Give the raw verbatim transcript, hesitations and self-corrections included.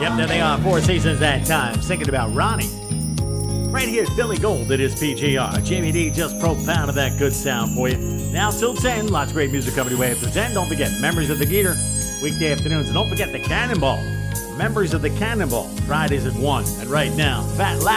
Yep, there they are. Four seasons that time. Thinking about Ronnie. Right here at Billy Gold, it is P G R. Jamie D just propounded that good sound for you. Now till ten, lots of great music coming your way after ten. Don't forget, Memories of the Geeter, weekday afternoons. And don't forget the Cannonball. Members of the Cannonball, Fridays at one. And right now, Fat Larry.